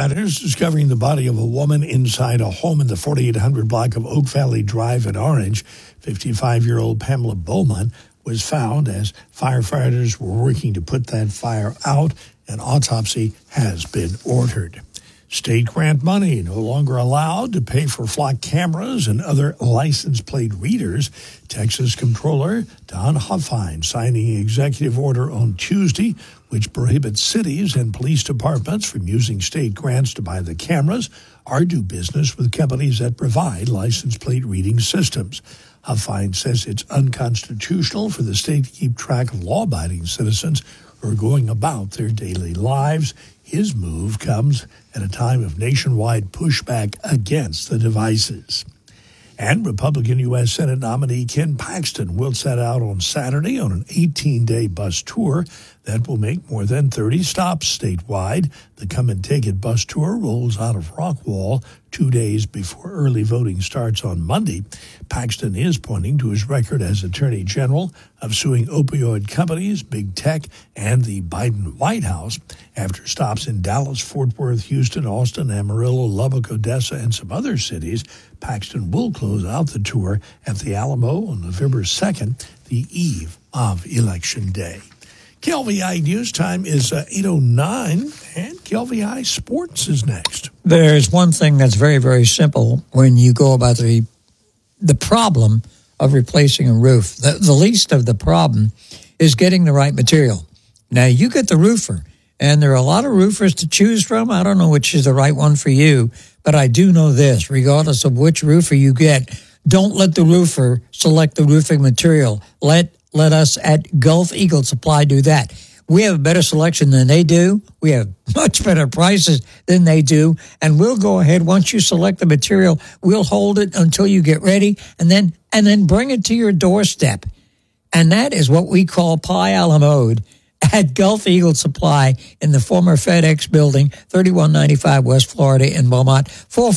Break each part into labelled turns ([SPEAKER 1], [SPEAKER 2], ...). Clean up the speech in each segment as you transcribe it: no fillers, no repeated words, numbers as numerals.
[SPEAKER 1] Firefighters discovering the body of a woman inside a home in the 4800 block of Oak Valley Drive in Orange. 55-year-old Pamela Bowman was found as firefighters were working to put that fire out. An autopsy has been ordered. State grant money no longer allowed to pay for flock cameras and other license plate readers. Texas Comptroller Don Huffine signing an executive order on Tuesday, which prohibits cities and police departments from using state grants to buy the cameras or do business with companies that provide license plate reading systems. Huffine says it's unconstitutional for the state to keep track of law-abiding citizens who are going about their daily lives. His move comes at a time of nationwide pushback against the devices. And Republican U.S. Senate nominee Ken Paxton will set out on Saturday on an 18-day bus tour that will make more than 30 stops statewide. The Come and Take It bus tour rolls out of Rockwall 2 days before early voting starts on Monday. Paxton is pointing to his record as Attorney General of suing opioid companies, big tech, and the Biden White House. After stops in Dallas, Fort Worth, Houston, Austin, Amarillo, Lubbock, Odessa, and some other cities, Paxton will close out the tour at the Alamo on November 2nd, the eve of Election Day. KLVI News Time is 8:09, and KLVI Sports is next.
[SPEAKER 2] There's one thing that's very, very simple when you go about the problem of replacing a roof. The least of the problem is getting the right material. Now, you get the roofer, and there are a lot of roofers to choose from. I don't know which is the right one for you, but I do know this. Regardless of which roofer you get, don't let the roofer select the roofing material. Let us at Gulf Eagle Supply do that. We have a better selection than they do. We have much better prices than they do. And we'll go ahead, once you select the material, we'll hold it until you get ready and then bring it to your doorstep. And that is what we call Pie a la mode at Gulf Eagle Supply in the former FedEx building, 3195 West Florida in Beaumont,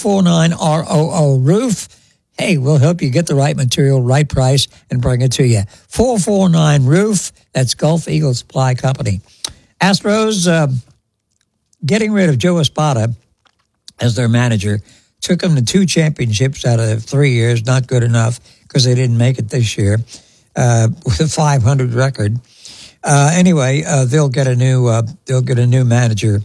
[SPEAKER 2] 449-ROO Roof. Hey, we'll help you get the right material, right price, and bring it to you. 449 Roof, that's Gulf Eagle Supply Company. Astros getting rid of Joe Espada as their manager took them to 2 championships out of 3 years. Not good enough because they didn't make it this year with a 500 record. Anyway, they'll get a new manager,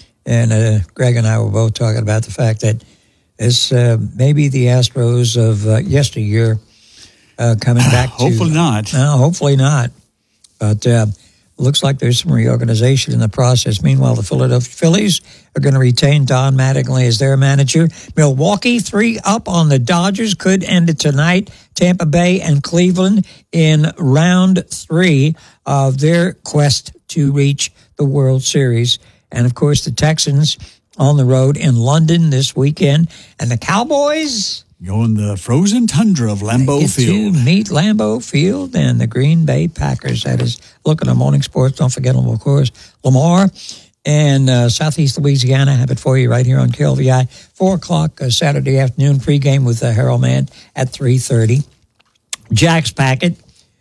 [SPEAKER 2] and Greg and I were both talking about the fact that it's maybe the Astros of yesteryear coming back.
[SPEAKER 3] Hopefully not.
[SPEAKER 2] No, hopefully not. But looks like there's some reorganization in the process. Meanwhile, the Philadelphia Phillies are going to retain Don Mattingly as their manager. Milwaukee 3 up on the Dodgers, could end it tonight. Tampa Bay and Cleveland in round 3 of their quest to reach the World Series. And, of course, the Texans on the road in London this weekend. And the Cowboys
[SPEAKER 3] go in the frozen tundra of Lambeau Field.
[SPEAKER 2] To meet Lambeau Field and the Green Bay Packers. That is, look at morning sports. Don't forget them, of course. Lamar and Southeast Louisiana have it for you right here on KLVI. 4 o'clock Saturday afternoon pregame with the Herald Man at 3:30. Jack's Packet,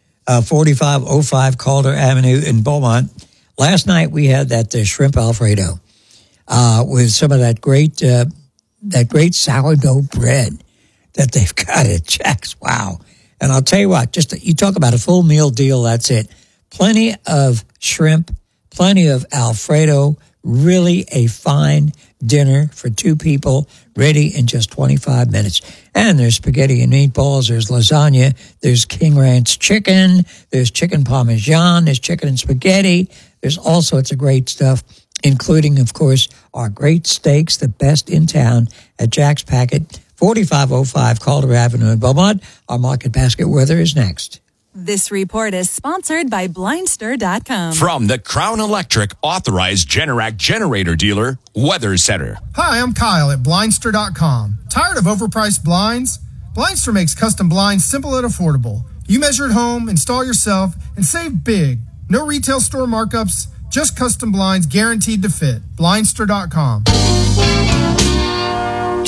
[SPEAKER 2] 4505 Calder Avenue in Beaumont. Last night we had that shrimp Alfredo with some of that great sourdough bread that they've got at Jack's. Wow. And I'll tell you what, you talk about a full meal deal, that's it. Plenty of shrimp, plenty of Alfredo, really a fine dinner for 2 people, ready in just 25 minutes. And there's spaghetti and meatballs, there's lasagna, there's King Ranch chicken, there's chicken parmesan, there's chicken and spaghetti, there's all sorts of great stuff, including, of course, our great steaks, the best in town at Jack's Packet, 4505 Calder Avenue in Beaumont. Our Market Basket weather is next.
[SPEAKER 4] This report is sponsored by Blindster.com.
[SPEAKER 5] From the Crown Electric Authorized Generac Generator Dealer, Weather Center.
[SPEAKER 6] Hi, I'm Kyle at Blindster.com. Tired of overpriced blinds? Blindster makes custom blinds simple and affordable. You measure at home, install yourself, and save big. No retail store markups, just custom blinds guaranteed to fit. Blindster.com.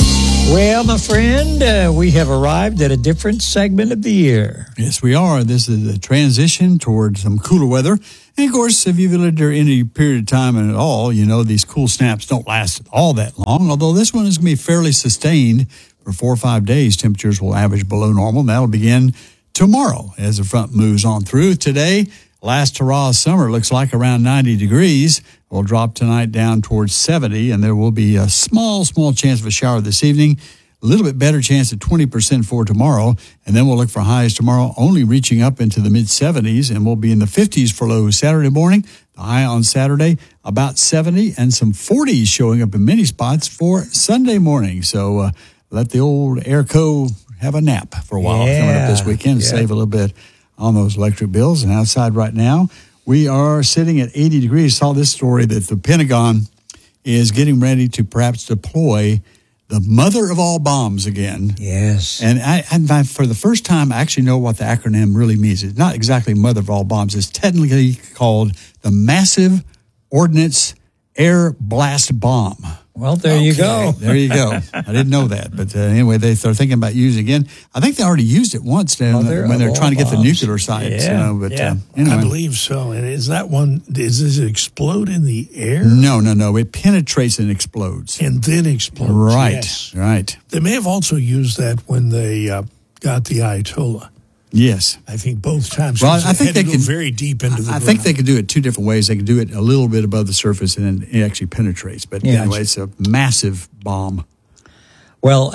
[SPEAKER 2] Well, my friend, we have arrived at a different segment of the year.
[SPEAKER 3] Yes, we are. This is a transition towards some cooler weather. And, of course, if you've lived there any period of time at all, you know these cool snaps don't last all that long, although this one is going to be fairly sustained for 4 or 5 days. Temperatures will average below normal, and that'll begin tomorrow as the front moves on through. Today, last hurrah of summer, looks like around 90 degrees. We'll drop tonight down towards 70, and there will be a small chance of a shower this evening. A little bit better chance at 20% for tomorrow, and then we'll look for highs tomorrow only reaching up into the mid-70s, and we'll be in the 50s for lows Saturday morning. The high on Saturday, about 70, and some 40s showing up in many spots for Sunday morning. So let the old airco have a nap for a while coming up this weekend, save a little bit on those electric bills. And outside right now, we are sitting at 80 degrees. Saw this story that the Pentagon is getting ready to perhaps deploy the mother of all bombs again.
[SPEAKER 2] Yes.
[SPEAKER 3] And I, for the first time, I actually know what the acronym really means. It's not exactly mother of all bombs. It's technically called the Massive Ordnance Air Blast Bomb.
[SPEAKER 2] Well, there you go.
[SPEAKER 3] There you go. I didn't know that. But anyway, they're thinking about using it again. I think they already used it once when they're trying to get the nuclear sites.
[SPEAKER 2] Yeah.
[SPEAKER 3] Anyway.
[SPEAKER 1] I believe so. And is that one, does it explode in the air?
[SPEAKER 3] No. It penetrates and explodes.
[SPEAKER 1] And then explodes.
[SPEAKER 3] Right,
[SPEAKER 1] Yes.
[SPEAKER 3] right.
[SPEAKER 1] They may have also used that when they got the Ayatollah.
[SPEAKER 3] Yes.
[SPEAKER 1] I think both times.
[SPEAKER 3] Well, I think they
[SPEAKER 1] go
[SPEAKER 3] can
[SPEAKER 1] very deep into the ground.
[SPEAKER 3] I think they could do it two different ways. They can do it a little bit above the surface, and then it actually penetrates. But anyway, it's a massive bomb.
[SPEAKER 2] Well,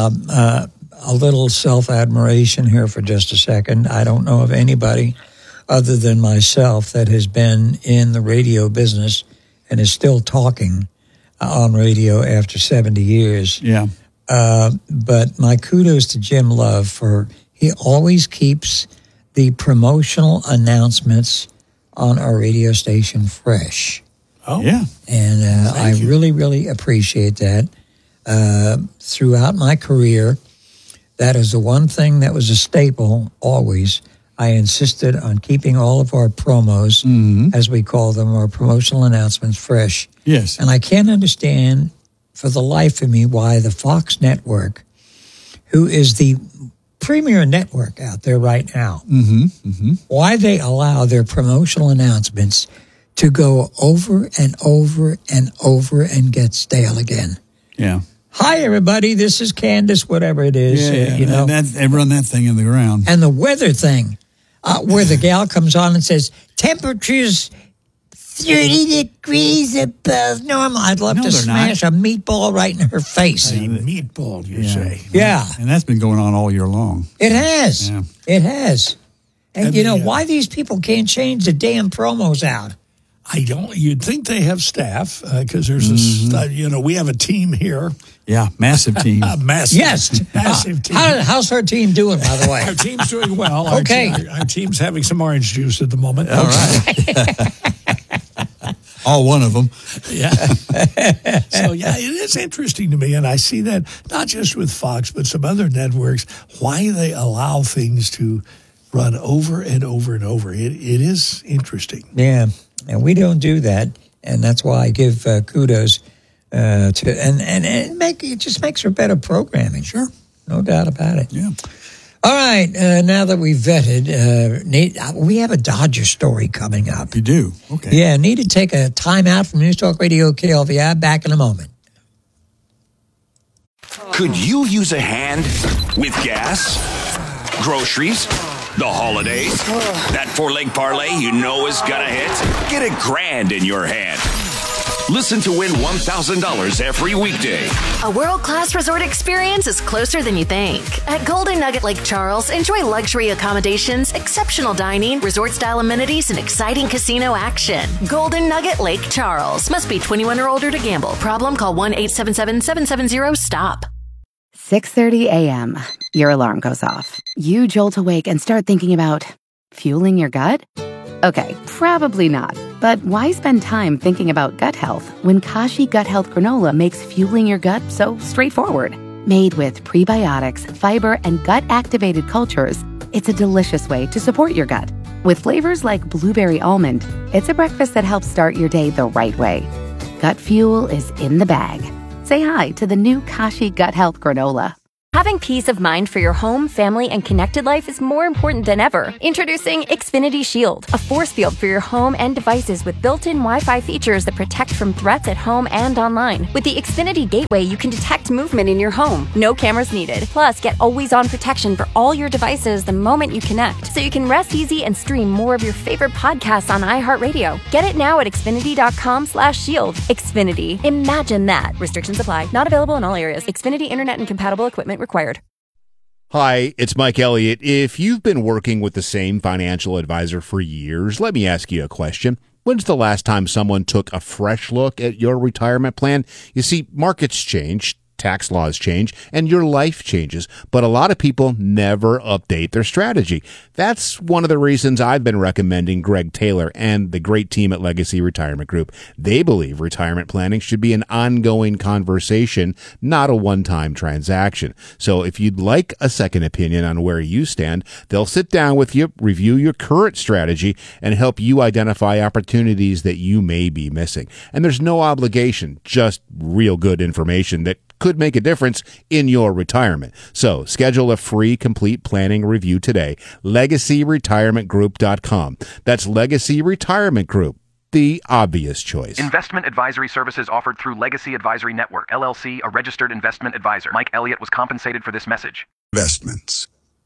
[SPEAKER 2] a little self-admiration here for just a second. I don't know of anybody other than myself that has been in the radio business and is still talking on radio after 70 years.
[SPEAKER 3] Yeah.
[SPEAKER 2] But my kudos to Jim Love for he always keeps the promotional announcements on our radio station fresh.
[SPEAKER 1] Oh,
[SPEAKER 3] yeah.
[SPEAKER 2] And I really, really appreciate that. Throughout my career, that is the one thing that was a staple always. I insisted on keeping all of our promos, as we call them, our promotional announcements, fresh.
[SPEAKER 3] Yes.
[SPEAKER 2] And I can't understand for the life of me why the Fox network, who is the premier network out there right now, why they allow their promotional announcements to go over and over and over and get stale again.
[SPEAKER 3] Yeah.
[SPEAKER 2] Hi, everybody. This is Candace, whatever it is. You know,
[SPEAKER 3] they run that thing in the ground.
[SPEAKER 2] and the weather thing, where the gal comes on and says, temperatures 30 degrees above normal. I'd love to smash a meatball right in her face.
[SPEAKER 1] A meatball, you say?
[SPEAKER 2] Yeah.
[SPEAKER 3] And that's been going on all year long.
[SPEAKER 2] It has.
[SPEAKER 3] Yeah.
[SPEAKER 2] It has. And,
[SPEAKER 1] And
[SPEAKER 2] you know,
[SPEAKER 1] the,
[SPEAKER 2] why these people can't change the damn promos out?
[SPEAKER 1] I don't. You'd think they have staff because there's we have a team here.
[SPEAKER 3] Yeah, massive team.
[SPEAKER 1] Massive.
[SPEAKER 2] Yes.
[SPEAKER 1] Massive team.
[SPEAKER 2] How's her team doing, by the way?
[SPEAKER 1] Our team's doing well.
[SPEAKER 2] Okay.
[SPEAKER 1] Our team's having some orange juice at the moment.
[SPEAKER 3] All right. All one of them.
[SPEAKER 1] Yeah. So, yeah, it is interesting to me. And I see that not just with Fox, but some other networks, why they allow things to run over and over and over. It is interesting.
[SPEAKER 2] Yeah. And we don't do that. And that's why I give kudos to, and it just makes for better programming.
[SPEAKER 3] Sure.
[SPEAKER 2] No doubt about it.
[SPEAKER 3] Yeah.
[SPEAKER 2] All right. Now that we've vetted, Nate, we have a Dodger story coming up.
[SPEAKER 3] You do? Okay.
[SPEAKER 2] Yeah, need to take a time out from News Talk Radio KLVI. Back in a moment.
[SPEAKER 5] Could you use a hand with gas, groceries, the holidays? That 4-leg parlay you know is gonna hit? Get $1,000 in your hand. Listen to win $1,000 every weekday.
[SPEAKER 7] A world-class resort experience is closer than you think. At Golden Nugget Lake Charles, enjoy luxury accommodations, exceptional dining, resort-style amenities, and exciting casino action. Golden Nugget Lake Charles. Must be 21 or older to gamble. Problem? Call 1-877-770-STOP.
[SPEAKER 8] 6:30 a.m. Your alarm goes off. You jolt awake and start thinking about fueling your gut? Okay, probably not. But why spend time thinking about gut health when Kashi Gut Health Granola makes fueling your gut so straightforward? Made with prebiotics, fiber, and gut-activated cultures, it's a delicious way to support your gut. With flavors like blueberry almond, it's a breakfast that helps start your day the right way. Gut fuel is in the bag. say hi to the new Kashi Gut Health Granola.
[SPEAKER 9] Having peace of mind for your home, family, and connected life is more important than ever. Introducing Xfinity Shield, a force field for your home and devices with built-in Wi-Fi features that protect from threats at home and online. With the Xfinity Gateway, you can detect movement in your home. No cameras needed. Plus, get always-on protection for all your devices the moment you connect, so you can rest easy and stream more of your favorite podcasts on iHeartRadio. Get it now at Xfinity.com/shield. Xfinity. Imagine that. Restrictions apply. Not available in all areas. Xfinity Internet and compatible equipment required.
[SPEAKER 10] Hi, it's Mike Elliott. If you've been working with the same financial advisor for years, let me ask you a question. When's the last time someone took a fresh look at your retirement plan? You see, markets change, tax laws change, and your life changes, but a lot of people never update their strategy. That's one of the reasons I've been recommending Greg Taylor and the great team at Legacy Retirement Group. They believe retirement planning should be an ongoing conversation, not a one-time transaction. So if you'd like a second opinion on where you stand, they'll sit down with you, review your current strategy, and help you identify opportunities that you may be missing. And there's no obligation, just real good information that could make a difference in your retirement. So schedule a free complete planning review today. LegacyRetirementGroup.com. That's Legacy Retirement Group, the obvious choice.
[SPEAKER 11] Investment advisory services offered through Legacy Advisory Network, LLC, a registered investment advisor. Mike Elliott was compensated for this message.
[SPEAKER 12] Investments.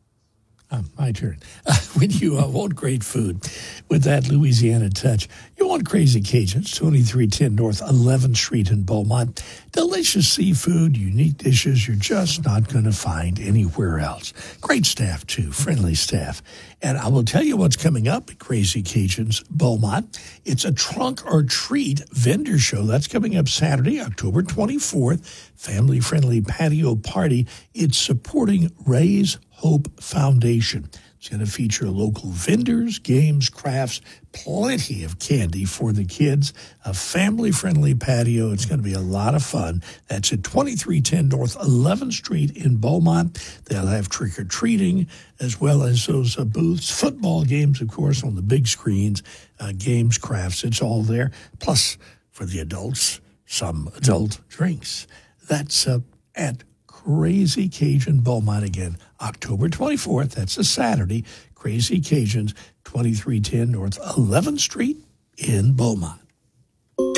[SPEAKER 1] My turn. When you want great food with that Louisiana touch, you want Crazy Cajuns, 2310 North 11th Street in Beaumont. Delicious seafood, unique dishes you're just not going to find anywhere else. Great staff, too, friendly staff. And I will tell you what's coming up at Crazy Cajuns Beaumont. It's a trunk or treat vendor show. That's coming up Saturday, October 24th. Family-friendly patio party. It's supporting Raise Hope Foundation. It's going to feature local vendors, games, crafts, plenty of candy for the kids, a family-friendly patio. It's going to be a lot of fun. That's at 2310 North 11th Street in Beaumont. They'll have trick-or-treating as well as those booths, football games, of course, on the big screens, games, crafts. It's all there. Plus, for the adults, some adult drinks. That's at Crazy Cajun Beaumont again, October 24th. That's a Saturday. Crazy Cajuns, 2310 North 11th Street in Beaumont.